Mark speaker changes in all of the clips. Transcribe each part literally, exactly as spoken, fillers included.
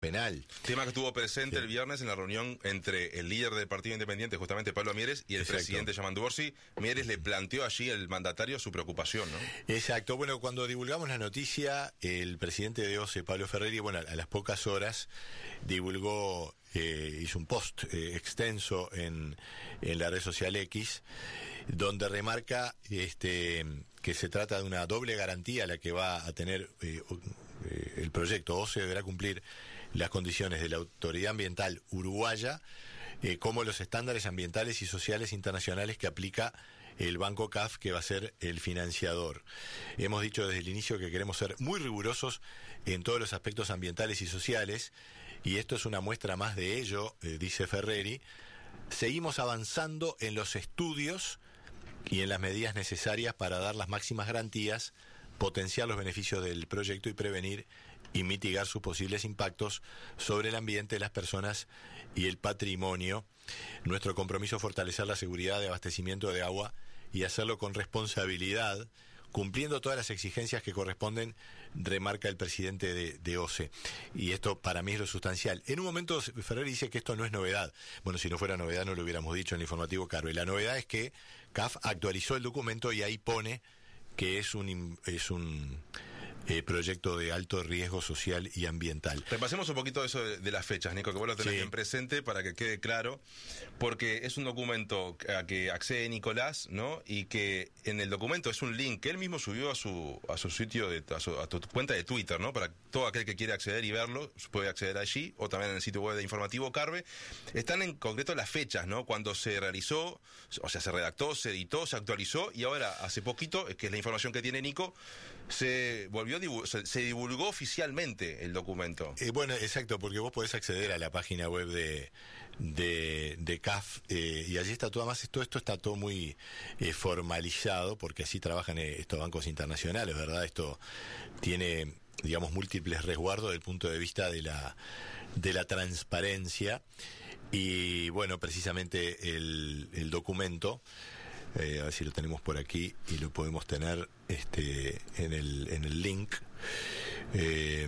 Speaker 1: penal.
Speaker 2: Tema que estuvo presente
Speaker 1: sí.
Speaker 2: el viernes en la reunión entre el líder del Partido Independiente, justamente Pablo Mieres, y el
Speaker 1: Exacto.
Speaker 2: presidente Yamandu Orsi. Mieres le planteó allí al mandatario su preocupación, ¿no?
Speaker 1: Exacto. Bueno, cuando divulgamos la noticia, el presidente de O C E, Pablo Ferreri, bueno, a las pocas horas divulgó, eh, hizo un post eh, extenso en, en la red social X, donde remarca este que se trata de una doble garantía la que va a tener eh, eh, el proyecto. O C E deberá cumplir las condiciones de la Autoridad Ambiental Uruguaya, eh, como los estándares ambientales y sociales internacionales que aplica el Banco C A F, que va a ser el financiador. Hemos dicho desde el inicio que queremos ser muy rigurosos en todos los aspectos ambientales y sociales, y esto es una muestra más de ello, eh, dice Ferreri. Seguimos avanzando en los estudios y en las medidas necesarias para dar las máximas garantías, potenciar los beneficios del proyecto y prevenir y mitigar sus posibles impactos sobre el ambiente, las personas y el patrimonio. Nuestro compromiso es fortalecer la seguridad de abastecimiento de agua y hacerlo con responsabilidad, cumpliendo todas las exigencias que corresponden, remarca el presidente de, de O C E. Y esto para mí es lo sustancial. En un momento Ferrer dice que esto no es novedad. Bueno, si no fuera novedad no lo hubiéramos dicho en el informativo Carve. La novedad es que C A F actualizó el documento y ahí pone que es un es un eh, proyecto de alto riesgo social y ambiental.
Speaker 2: Repasemos un poquito eso de, de las fechas, Nico, que vos lo tenés
Speaker 1: sí.
Speaker 2: bien presente para que quede claro, porque es un documento a que accede Nicolás, ¿no? Y que en el documento es un link que él mismo subió a su a su sitio, de, a, su, a tu cuenta de Twitter, ¿no? Para todo aquel que quiere acceder y verlo, puede acceder allí, o también en el sitio web de Informativo Carve. Están en concreto las fechas, ¿no? Cuando se realizó, o sea, se redactó, se editó, se actualizó, y ahora, hace poquito, que es la información que tiene Nico, se volvió se, se divulgó oficialmente el documento.
Speaker 1: Eh, bueno, exacto, porque vos podés acceder a la página web de de, de C A F eh, y allí está todo, además todo esto está todo muy eh, formalizado, porque así trabajan eh, estos bancos internacionales, ¿verdad? Esto tiene, digamos, múltiples resguardos desde el punto de vista de la de la transparencia. Y bueno, precisamente el, el documento, Eh, a ver si lo tenemos por aquí y lo podemos tener este en el en el link. Eh,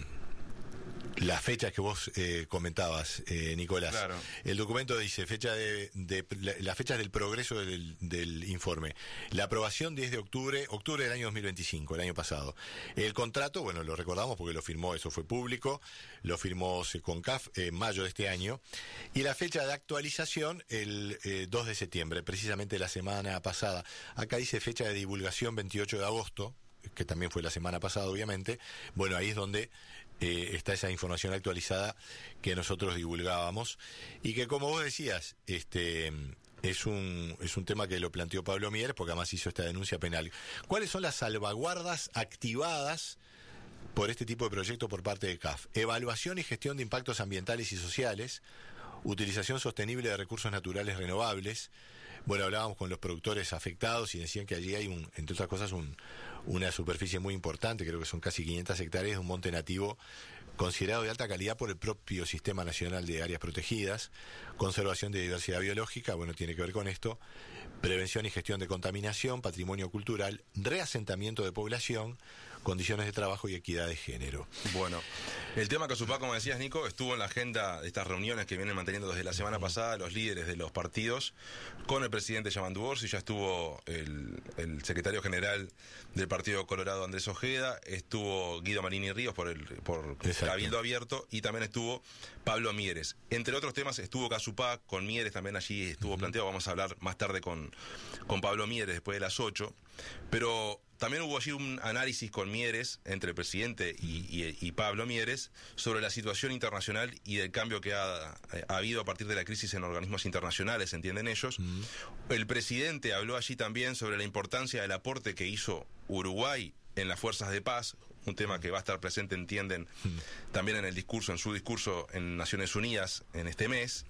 Speaker 1: las fechas que vos eh, comentabas, eh, Nicolás.
Speaker 2: Claro.
Speaker 1: El documento dice fecha de, de la, las fechas del progreso del, del informe. La aprobación diez de octubre, octubre del año dos mil veinticinco, el año pasado. El contrato, bueno, lo recordamos porque lo firmó, eso fue público, lo firmó con C A F en mayo de este año. Y la fecha de actualización, el eh, dos de septiembre, precisamente la semana pasada. Acá dice fecha de divulgación veintiocho de agosto, que también fue la semana pasada, obviamente. Bueno, ahí es donde eh, está esa información actualizada que nosotros divulgábamos, y que, como vos decías, este es un es un tema que lo planteó Pablo Mieres, porque además hizo esta denuncia penal. ¿Cuáles son las salvaguardas activadas por este tipo de proyecto por parte de C A F? Evaluación y gestión de impactos ambientales y sociales, utilización sostenible de recursos naturales renovables. Bueno, hablábamos con los productores afectados y decían que allí hay, un, entre otras cosas, un, una superficie muy importante, creo que son casi quinientas hectáreas de un monte nativo considerado de alta calidad por el propio Sistema Nacional de Áreas Protegidas. Conservación de diversidad biológica, bueno, tiene que ver con esto. Prevención y gestión de contaminación, patrimonio cultural, reasentamiento de población, condiciones de trabajo y equidad de género.
Speaker 2: Bueno, el tema Casupá, como decías, Nico, estuvo en la agenda de estas reuniones que vienen manteniendo desde la semana pasada los líderes de los partidos con el presidente Yamandu Orsi. Ya estuvo el, el secretario general del Partido Colorado, Andrés Ojeda, estuvo Guido Marini Ríos por el por Cabildo Abierto, y también estuvo Pablo Mieres. Entre otros temas estuvo Casupá con Mieres, también allí estuvo uh-huh. planteado. Vamos a hablar más tarde con, con Pablo Mieres después de las ocho, pero también hubo allí un análisis con Mieres, entre el presidente y, y, y Pablo Mieres, sobre la situación internacional y del cambio que ha, ha habido a partir de la crisis en organismos internacionales, entienden ellos. Uh-huh. El presidente habló allí también sobre la importancia del aporte que hizo Uruguay en las fuerzas de paz, un tema que va a estar presente, entienden, uh-huh. también en el discurso, en su discurso en Naciones Unidas en este mes.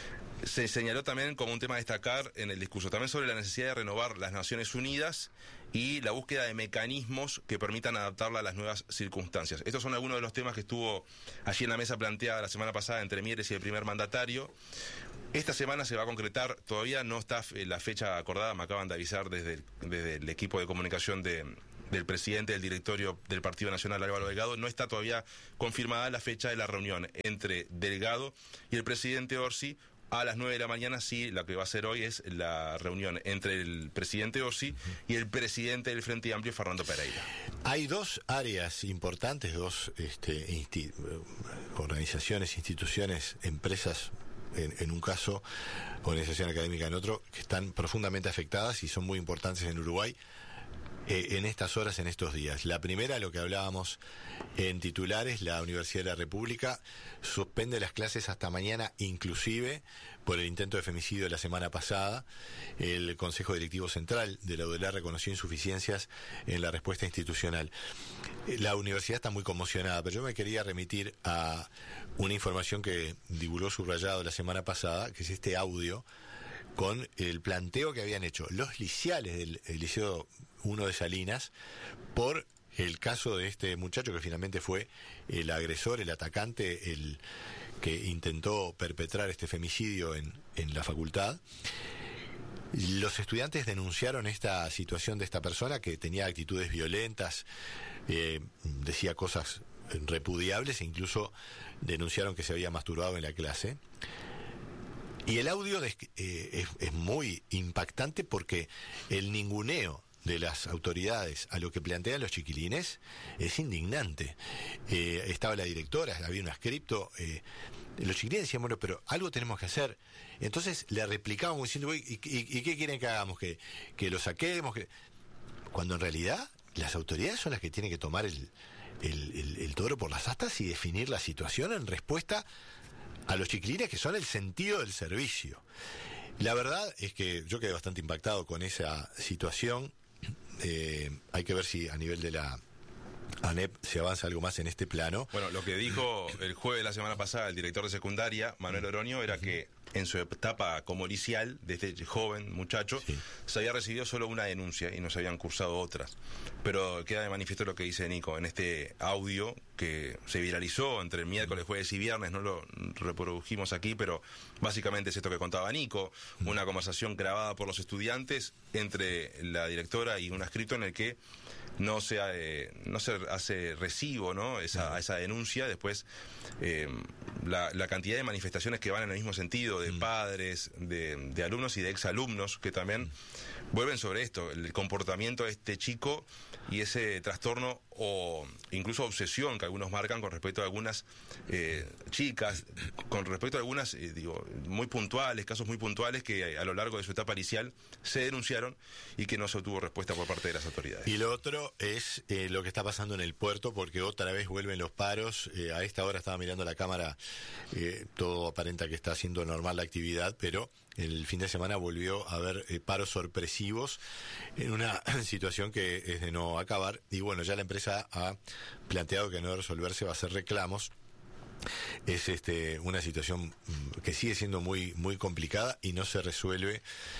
Speaker 2: Se señaló también como un tema a destacar en el discurso también sobre la necesidad de renovar las Naciones Unidas y la búsqueda de mecanismos que permitan adaptarla a las nuevas circunstancias. Estos son algunos de los temas que estuvo allí en la mesa planteada la semana pasada entre Mieres y el primer mandatario. Esta semana se va a concretar, todavía no está la fecha acordada, me acaban de avisar desde el, desde el equipo de comunicación de, del presidente del directorio del Partido Nacional, Álvaro Delgado, no está todavía confirmada la fecha de la reunión entre Delgado y el presidente Orsi. A las nueve de la mañana, sí, la que va a ser hoy es la reunión entre el presidente Orsi y el presidente del Frente Amplio, Fernando Pereira.
Speaker 1: Hay dos áreas importantes, dos este, insti organizaciones, instituciones, empresas, en, en un caso, organización académica en otro, que están profundamente afectadas y son muy importantes en Uruguay eh, en estas horas, en estos días. La primera, lo que hablábamos en titulares, la Universidad de la República suspende las clases hasta mañana, inclusive por el intento de femicidio de la semana pasada. El Consejo Directivo Central de la U D L A reconoció insuficiencias en la respuesta institucional. La universidad está muy conmocionada, pero yo me quería remitir a una información que divulgó Subrayado la semana pasada, que es este audio con el planteo que habían hecho los liceales del el Liceo uno de Salinas por el caso de este muchacho que finalmente fue el agresor, el atacante, el que intentó perpetrar este femicidio en, en la facultad. Los estudiantes denunciaron esta situación de esta persona que tenía actitudes violentas, eh, decía cosas repudiables e incluso denunciaron que se había masturbado en la clase. Y el audio de, eh, es, es muy impactante porque el ninguneo de las autoridades a lo que plantean los chiquilines es indignante. Eh, estaba la directora, había un ascripto, eh, los chiquilines decían, bueno, pero algo tenemos que hacer. Entonces le replicábamos diciendo, ¿y, y, y qué quieren que hagamos? ¿Que, que lo saquemos? Que... Cuando en realidad las autoridades son las que tienen que tomar el, el, el, el toro por las astas y definir la situación en respuesta a los chiquilines, que son el sentido del servicio. La verdad es que yo quedé bastante impactado con esa situación. Eh, hay que ver si a nivel de la ANEP se avanza algo más en este plano.
Speaker 2: Bueno, lo que dijo el jueves de la semana pasada el director de secundaria, Manuel Oroño, era que en su etapa como licial, de este joven muchacho, sí, se había recibido solo una denuncia y no se habían cursado otras. Pero queda de manifiesto lo que dice Nico en este audio que se viralizó entre el miércoles, jueves y viernes, no lo reprodujimos aquí, pero básicamente es esto que contaba Nico, una conversación grabada por los estudiantes entre la directora y un escrito en el que no se, eh, no se hace recibo, ¿no? esa, a esa denuncia. Después eh, la, la cantidad de manifestaciones que van en el mismo sentido, de padres, de, de alumnos y de exalumnos que también vuelven sobre esto, el comportamiento de este chico y ese trastorno o incluso obsesión que algunos marcan con respecto a algunas eh, chicas, con respecto a algunas, eh, digo, muy puntuales, casos muy puntuales que a lo largo de su etapa inicial se denunciaron y que no se obtuvo respuesta por parte de las autoridades.
Speaker 1: Y lo otro es eh, lo que está pasando en el puerto, porque otra vez vuelven los paros. Eh, a esta hora estaba mirando la cámara, eh, todo aparenta que está siendo normal la actividad, pero el fin de semana volvió a haber eh, paros sorpresivos en una situación que es de no acabar. Y bueno, ya la empresa ha planteado que no de resolverse va a hacer reclamos. Es este una situación que sigue siendo muy muy complicada y no se resuelve.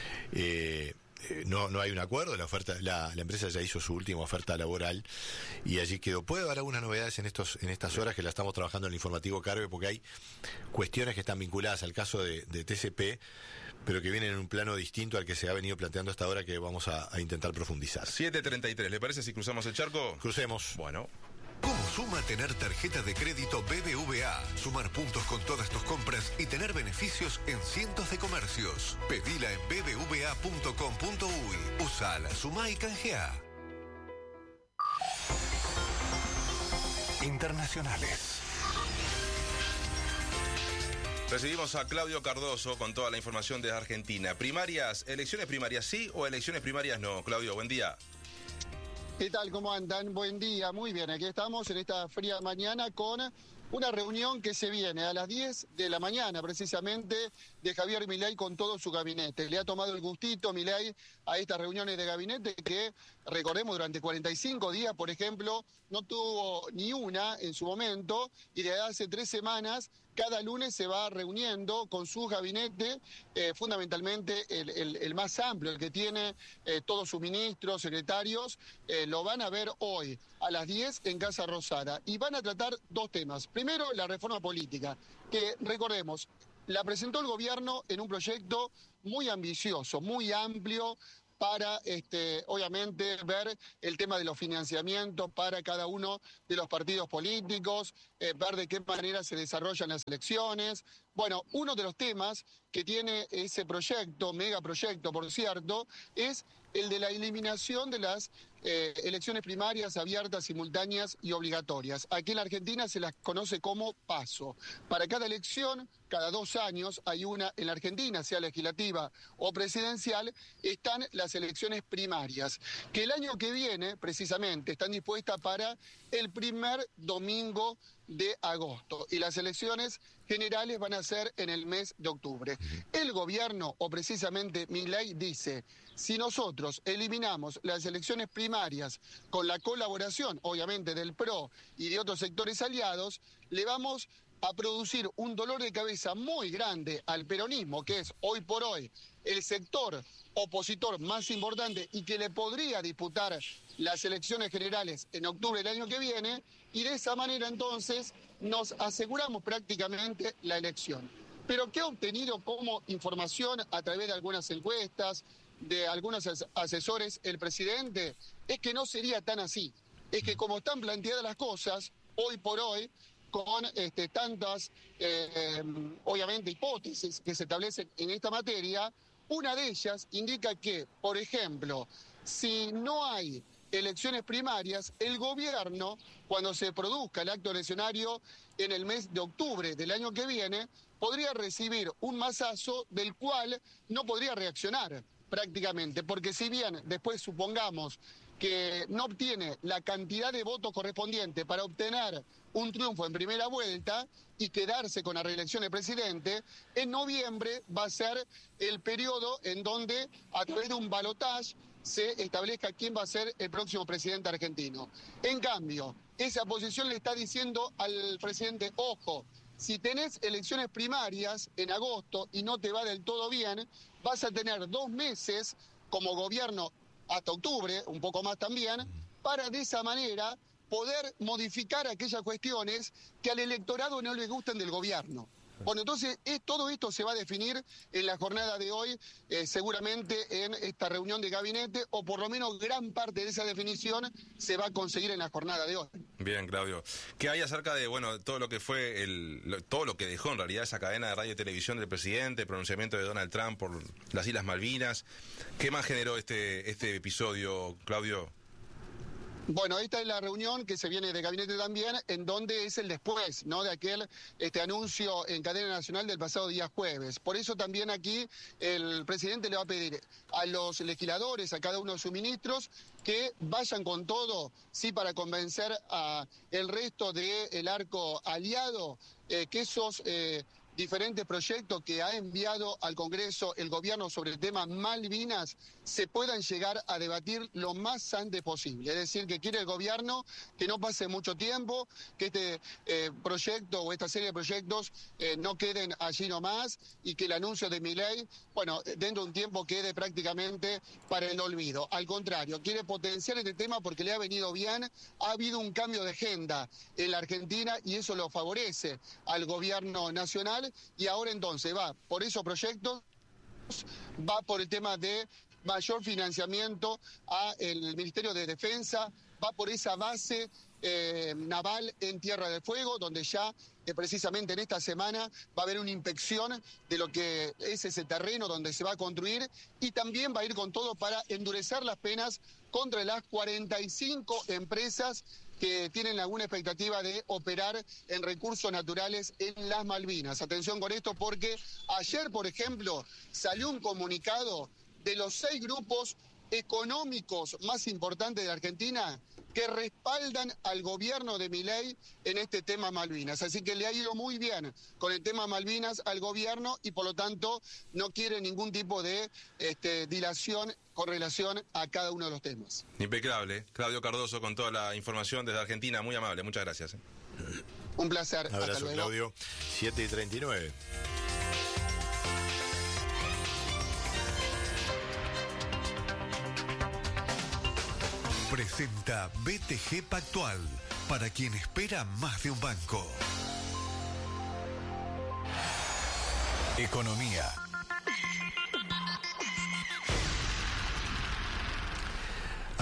Speaker 1: Eh, no no hay un acuerdo. La oferta la, la empresa ya hizo su última oferta laboral y allí quedó. Puede haber algunas novedades en estos en estas horas que la estamos trabajando en el informativo Carve, porque hay cuestiones que están vinculadas al caso de, de T C P, pero que vienen en un plano distinto al que se ha venido planteando hasta ahora, que vamos a, a intentar profundizar.
Speaker 2: siete treinta y tres, ¿le parece si cruzamos el charco?
Speaker 1: Crucemos.
Speaker 2: Bueno.
Speaker 3: ¿Cómo suma tener tarjeta de crédito B B V A? Sumar puntos con todas tus compras y tener beneficios en cientos de comercios. Pedila en b b v a punto com punto u y. Usala, sumá y canjeá. Internacionales.
Speaker 2: Recibimos a Claudio Cardoso con toda la información de Argentina. Primarias, elecciones primarias sí o elecciones primarias no. Claudio, buen día.
Speaker 4: ¿Qué tal? ¿Cómo andan? Buen día, muy bien. Aquí estamos en esta fría mañana con una reunión que se viene a las diez de la mañana, precisamente, de Javier Milei con todo su gabinete. Le ha tomado el gustito Milei a estas reuniones de gabinete que, recordemos, durante cuarenta y cinco días, por ejemplo, no tuvo ni una en su momento, y desde hace tres semanas cada lunes se va reuniendo con su gabinete, eh, fundamentalmente el, el, el más amplio, el que tiene eh, todos sus ministros, secretarios, eh, lo van a ver hoy a las diez en Casa Rosada. Y van a tratar dos temas. Primero, la reforma política, que recordemos, la presentó el gobierno en un proyecto muy ambicioso, muy amplio, para, este, obviamente, ver el tema de los financiamientos para cada uno de los partidos políticos, eh, ver de qué manera se desarrollan las elecciones. Bueno, uno de los temas que tiene ese proyecto, megaproyecto, por cierto, es el de la eliminación de las eh, elecciones primarias abiertas, simultáneas y obligatorias. Aquí en la Argentina se las conoce como PASO. Para cada elección, cada dos años, hay una en la Argentina, sea legislativa o presidencial, están las elecciones primarias, que el año que viene, precisamente, están dispuestas para el primer domingo de agosto, y las elecciones generales van a ser en el mes de octubre. El gobierno, o precisamente Milei, dice: si nosotros eliminamos las elecciones primarias con la colaboración, obviamente, del P R O y de otros sectores aliados, le vamos a producir un dolor de cabeza muy grande al peronismo, que es hoy por hoy el sector opositor más importante y que le podría disputar las elecciones generales en octubre del año que viene, y de esa manera entonces nos aseguramos prácticamente la elección. Pero ¿qué ha obtenido como información a través de algunas encuestas, de algunos asesores el presidente? Es que no sería tan así. Es que como están planteadas las cosas, hoy por hoy, con este, tantas, eh, obviamente, hipótesis que se establecen en esta materia, una de ellas indica que, por ejemplo, si no hay elecciones primarias, el gobierno, cuando se produzca el acto eleccionario en el mes de octubre del año que viene, podría recibir un mazazo del cual no podría reaccionar prácticamente, porque si bien después supongamos que no obtiene la cantidad de votos correspondiente para obtener un triunfo en primera vuelta y quedarse con la reelección del presidente, en noviembre va a ser el periodo en donde, a través de un balotaje, se establezca quién va a ser el próximo presidente argentino. En cambio, esa posición le está diciendo al presidente: ojo, si tenés elecciones primarias en agosto y no te va del todo bien, vas a tener dos meses como gobierno, hasta octubre, un poco más también, para de esa manera poder modificar aquellas cuestiones que al electorado no le gusten del gobierno. Bueno, entonces es, todo esto se va a definir en la jornada de hoy, eh, seguramente en esta reunión de gabinete, o por lo menos gran parte de esa definición se va a conseguir en la jornada de hoy.
Speaker 2: Bien, Claudio. ¿Qué hay acerca de, bueno, todo lo que fue, el, lo, todo lo que dejó en realidad esa cadena de radio y televisión del presidente, el pronunciamiento de Donald Trump por las Islas Malvinas? ¿Qué más generó este, este episodio, Claudio?
Speaker 4: Bueno, esta es la reunión que se viene de gabinete también, en donde es el después, ¿no?, de aquel este anuncio en cadena nacional del pasado día jueves. Por eso también aquí el presidente le va a pedir a los legisladores, a cada uno de sus ministros, que vayan con todo, sí, para convencer a el resto del arco aliado, eh, que esos eh, diferentes proyectos que ha enviado al Congreso el gobierno sobre el tema Malvinas se puedan llegar a debatir lo más antes posible. Es decir, que quiere el gobierno que no pase mucho tiempo, que este eh, proyecto o esta serie de proyectos eh, no queden allí nomás, y que el anuncio de Milei, bueno, dentro de un tiempo quede prácticamente para el olvido. Al contrario, quiere potenciar este tema porque le ha venido bien, ha habido un cambio de agenda en la Argentina y eso lo favorece al gobierno nacional, y ahora entonces va por esos proyectos, va por el tema de mayor financiamiento al Ministerio de Defensa, va por esa base eh, naval en Tierra del Fuego, donde ya eh, precisamente en esta semana va a haber una inspección de lo que es ese terreno donde se va a construir, y también va a ir con todo para endurecer las penas contra las cuarenta y cinco empresas que tienen alguna expectativa de operar en recursos naturales en las Malvinas. Atención con esto, porque ayer, por ejemplo, salió un comunicado de los seis grupos económicos más importantes de la Argentina que respaldan al gobierno de Milei en este tema Malvinas. Así que le ha ido muy bien con el tema Malvinas al gobierno, y por lo tanto no quiere ningún tipo de este, dilación con relación a cada uno de los temas.
Speaker 2: Impecable. Claudio Cardoso con toda la información desde Argentina, muy amable, muchas gracias.
Speaker 4: Un placer.
Speaker 1: Un abrazo,
Speaker 4: hasta luego.
Speaker 1: Claudio. siete y treinta y nueve.
Speaker 3: Presenta B T G Pactual, para quien espera más de un banco. Economía.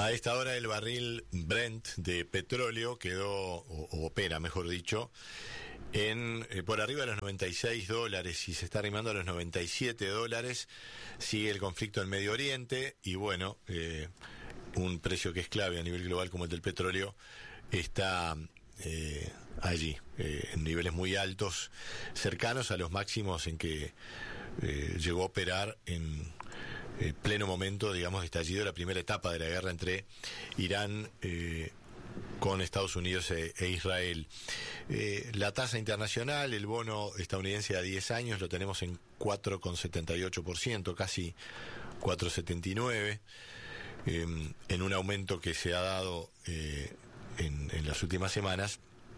Speaker 1: A esta hora el barril Brent de petróleo quedó, o, o opera mejor dicho, en eh, por arriba de los noventa y seis dólares y se está arrimando a los noventa y siete dólares. Sigue el conflicto en Medio Oriente y bueno, eh, un precio que es clave a nivel global como el del petróleo está eh, allí, eh, en niveles muy altos, cercanos a los máximos en que eh, llegó a operar en eh, pleno momento, digamos, de estallido de la primera etapa de la guerra entre Irán eh, con Estados Unidos e, e Israel. Eh, la tasa internacional, el bono estadounidense a diez años lo tenemos en cuatro coma setenta y ocho por ciento, casi cuatro coma setenta y nueve por ciento. Eh, en un aumento que se ha dado eh, en, en las últimas semanas.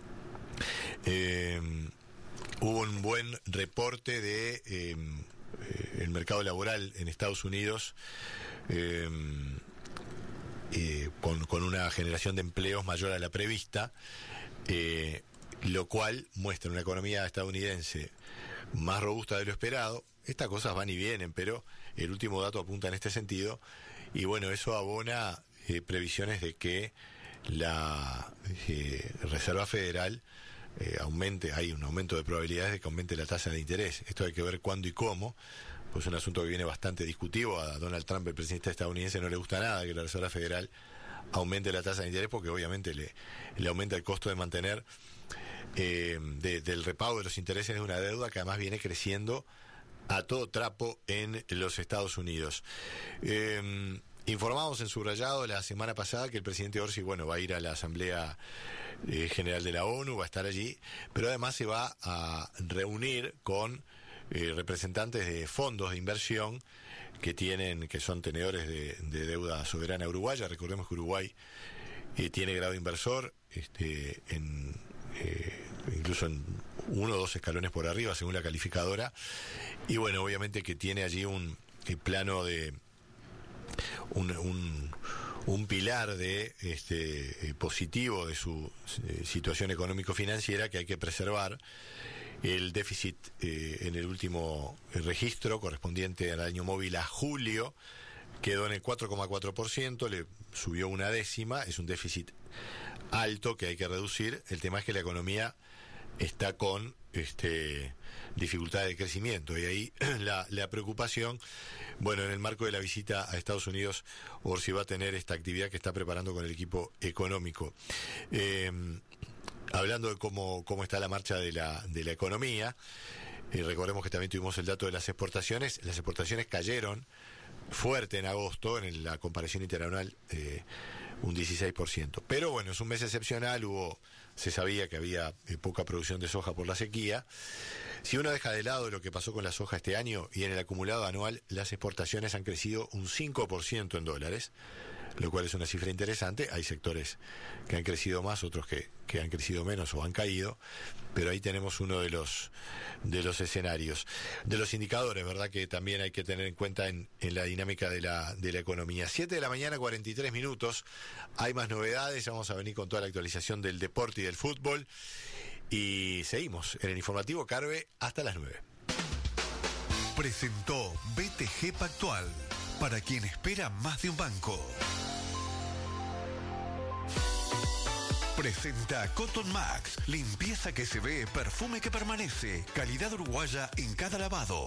Speaker 1: Eh, hubo un buen reporte de eh, el mercado laboral en Estados Unidos, eh, eh, con, con una generación de empleos mayor a la prevista, eh, lo cual muestra una economía estadounidense más robusta de lo esperado. Estas cosas van y vienen, pero el último dato apunta en este sentido. Y bueno, eso abona eh, previsiones de que la eh, Reserva Federal eh, aumente, hay un aumento de probabilidades de que aumente la tasa de interés. Esto hay que ver cuándo y cómo, pues es un asunto que viene bastante discutivo. A Donald Trump, el presidente estadounidense, no le gusta nada que la Reserva Federal aumente la tasa de interés porque obviamente le, le aumenta el costo de mantener eh, de, del repago de los intereses de una deuda que además viene creciendo a todo trapo en los Estados Unidos. Eh, informamos en subrayado la semana pasada que el presidente Orsi, bueno, va a ir a la Asamblea eh, General de la ONU, va a estar allí, pero además se va a reunir con eh, representantes de fondos de inversión que tienen, que son tenedores de, de deuda soberana uruguaya. Recordemos que Uruguay eh, tiene grado inversor, este, en eh, incluso en uno o dos escalones por arriba, según la calificadora. Y bueno, obviamente que tiene allí un plano de un, un, un pilar de este eh, positivo de su eh, situación económico-financiera que hay que preservar. El déficit eh, en el último registro correspondiente al año móvil a julio quedó en el cuatro coma cuatro por ciento, le subió una décima, es un déficit alto que hay que reducir. El tema es que la economía está con este dificultades de crecimiento y ahí la, la preocupación, bueno, en el marco de la visita a Estados Unidos, Orsi va a tener esta actividad que está preparando con el equipo económico. Eh, hablando de cómo, cómo está la marcha de la, de la economía, eh, recordemos que también tuvimos el dato de las exportaciones. Las exportaciones cayeron fuerte en agosto, en la comparación interanual, eh, un dieciséis por ciento. Pero bueno, es un mes excepcional, hubo, se sabía que había eh, poca producción de soja por la sequía. Si uno deja de lado lo que pasó con la soja este año, y en el acumulado anual las exportaciones han crecido un cinco por ciento en dólares, lo cual es una cifra interesante. Hay sectores que han crecido más, otros que, que han crecido menos o han caído, pero ahí tenemos uno de los de los escenarios, de los indicadores, ¿verdad?, que también hay que tener en cuenta en, en la dinámica de la, de la economía. siete de la mañana, cuarenta y tres minutos, hay más novedades, vamos a venir con toda la actualización del deporte y del fútbol, y seguimos en el informativo Carve hasta las nueve.
Speaker 3: Presentó B T G Pactual, para quien espera más de un banco. Presenta Cotton Max, limpieza que se ve, perfume que permanece, calidad uruguaya en cada lavado.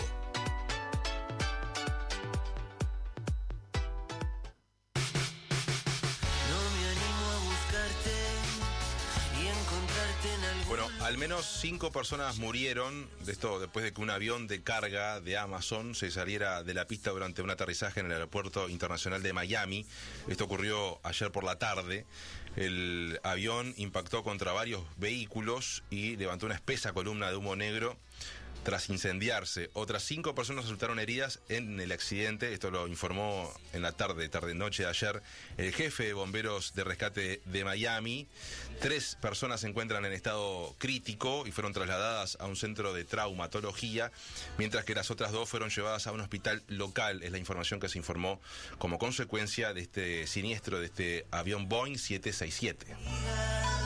Speaker 2: Bueno, al menos cinco personas murieron de esto después de que un avión de carga de Amazon se saliera de la pista durante un aterrizaje en el aeropuerto internacional de Miami. Esto ocurrió ayer por la tarde. El avión impactó contra varios vehículos y levantó una espesa columna de humo negro tras incendiarse. Otras cinco personas resultaron heridas en el accidente. Esto lo informó en la tarde, tarde-noche de ayer, el jefe de bomberos de rescate de Miami. Tres personas se encuentran en estado crítico y fueron trasladadas a un centro de traumatología, mientras que las otras dos fueron llevadas a un hospital local. Es la información que se informó como consecuencia de este siniestro de este avión Boeing siete sesenta y siete.